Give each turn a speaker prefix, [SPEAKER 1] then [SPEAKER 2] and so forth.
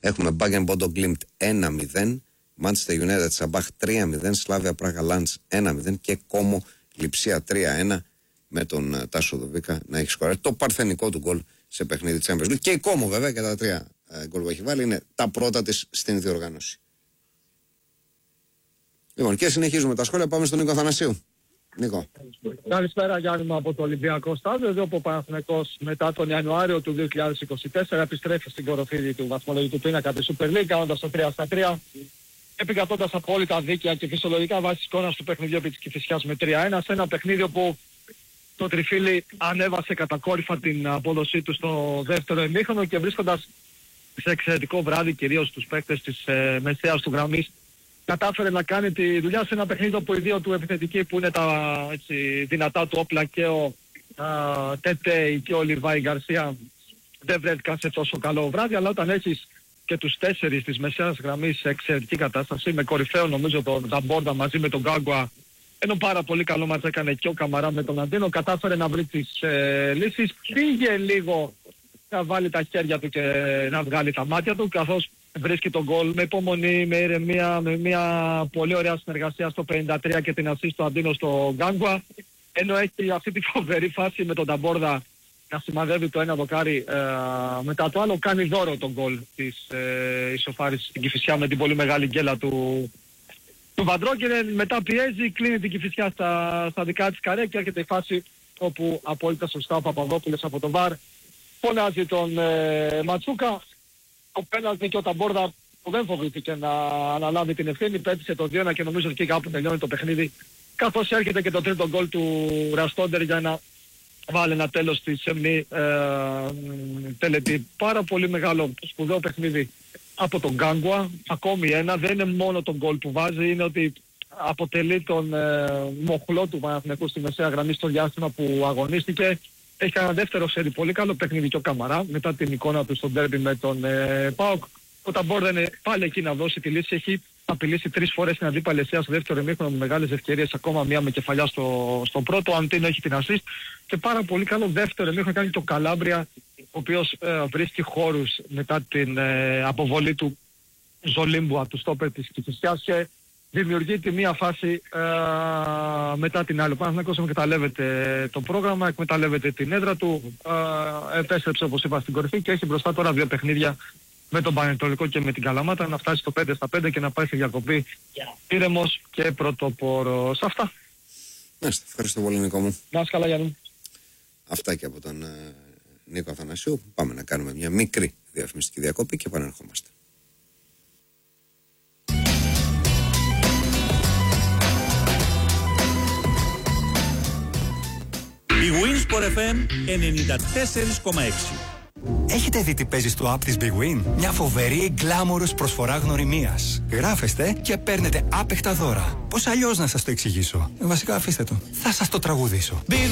[SPEAKER 1] Έχουμε Μπάγκεν Μπόντο Γκλίμπτ 1-0, Manchester United Σαμπάχ 3-0, Σλάβια Πράγα Λάντς 1-0 και Κόμο Λειψία 3-1 με τον Τάσο Δοβίκα να έχει σκοράρει το παρθενικό του γκολ σε παιχνίδι Champions League. Και η Κόμο βέβαια και τα 3 γκολ που έχει βάλει είναι τα πρώτα της στην διοργάνωση. Λοιπόν, και συνεχίζουμε τα σχόλια. Πάμε στον Νίκο Αθανασίου. Νίκο.
[SPEAKER 2] Καλησπέρα Γιάννη μου από το Ολυμπιακό Στάδιο. Εδώ που ο Παναθηναϊκός μετά τον Ιανουάριο του 2024 επιστρέφει στην κορυφή του βαθμολογικού πίνακα της Super League, κάνοντας το 3-3, επικρατώντας απόλυτα δίκαια και φυσιολογικά βάσει της εικόνας του παιχνιδιού επί της Κηφισιάς με 3-1, σε ένα παιχνίδι που το Τριφύλι ανέβασε κατακόρυφα την απόδοσή του στο δεύτερο ημίχρονο και βρίσκοντας σε εξαιρετικό βράδυ κυρίως τους παίκτες της μεσαίας του γραμμής, κατάφερε να κάνει τη δουλειά σε ένα παιχνίδι που οι δύο του επιθετικοί που είναι τα έτσι, δυνατά του όπλα και ο Τετέι και ο Λιβάη Γκαρσία δεν βρέθηκαν σε τόσο καλό βράδυ, αλλά όταν έχεις και τους 4 της μεσαίας γραμμής σε εξαιρετική κατάσταση, με κορυφαίο νομίζω τον Ζαμπόρντα μαζί με τον Γκάγκουα, ενώ πάρα πολύ καλό μας έκανε και ο Καμαρά με τον Αντίνο, κατάφερε να βρει τις λύσεις, πήγε λίγο να βάλει τα χέρια του και να βγάλει τα μάτια του, καθώς βρίσκει τον γκολ με υπομονή, με ηρεμία, με μια πολύ ωραία συνεργασία στο 53 και την ασίστ του Αντίνο στο Γκάγκουα, ενώ έχει αυτή τη φοβερή φάση με τον Ταμπόρδα να σημαδεύει το ένα δοκάρι μετά το άλλο, κάνει δώρο τον γκολ της ισοφάρισης στην Κηφισιά με την πολύ μεγάλη γκέλα του Βαντρόγκερεν. Μετά πιέζει, κλείνει την Κηφισιά στα δικά της καρέ και έρχεται η φάση όπου απόλυτα σωστά ο Παπαδόπουλος από το ΒΑΡ φωνάζει τον Ματσούκα. Ο πέναλτι και ο Ταμπόρδα που δεν φοβήθηκε να αναλάβει την ευθύνη, πέτυσε το 2-1 και νομίζω ότι κάπου τελειώνει το παιχνίδι, καθώς έρχεται και το τρίτο γκολ του Ραστόντερ για να βάλει ένα τέλος στη σεμνή τελετή. Πάρα πολύ μεγάλο σπουδαίο παιχνίδι από τον Γκάγκουα, ακόμη ένα, δεν είναι μόνο το γκολ που βάζει, είναι ότι αποτελεί τον μοχλό του Παναθηναϊκού στη μεσαία γραμμή στο διάστημα που αγωνίστηκε. Έχει κάνει ένα δεύτερο σερί πολύ καλό παιχνίδι και ο Καμαρά μετά την εικόνα του στο ντέρμπι με τον ΠΑΟΚ. Ο Ταμπόρδα είναι πάλι εκεί να δώσει τη λύση. Έχει απειλήσει 3 φορές την αντίπαλη αιστεία στο δεύτερο ημίχρονο με μεγάλες ευκαιρίες, ακόμα μία με κεφαλιά στο πρώτο. Ο Αντίνο έχει την ασίστ και πάρα πολύ καλό δεύτερο ημίχρονο κάνει το Καλάμπρια, ο οποίος βρίσκει χώρους μετά την αποβολή του Ζολίμπουα, του στόπερ της Κηφισιάς, και δημιουργεί τη μία φάση μετά την άλλη. Ο Παναθηναϊκός εκμεταλλεύεται το πρόγραμμα, εκμεταλλεύεται την έδρα του, επέστρεψε όπως είπα στην κορυφή και έχει μπροστά τώρα 2 παιχνίδια με τον Πανετολικό και με την Καλαμάτα να φτάσει στο 5-5 και να πάει στη διακοπή ήρεμος και πρωτοπόρος. Αυτά.
[SPEAKER 1] Ευχαριστώ πολύ Νίκο μου.
[SPEAKER 2] Να είσαι καλά Γιάννη.
[SPEAKER 1] Αυτά και από τον Νίκο Αθανασίου. Πάμε να κάνουμε μια μικρή διαφημιστική διακοπή και επανερχόμαστε.
[SPEAKER 3] Η Winsport FM 94,6.
[SPEAKER 4] Έχετε δει τι παίζει στο app της Big Win? Μια φοβερή γκλάμορος προσφορά γνωριμίας. Γράφεστε και παίρνετε άπεχτα δώρα. Πώς αλλιώς να σας το εξηγήσω? Βασικά αφήστε το. Θα σας το τραγουδήσω.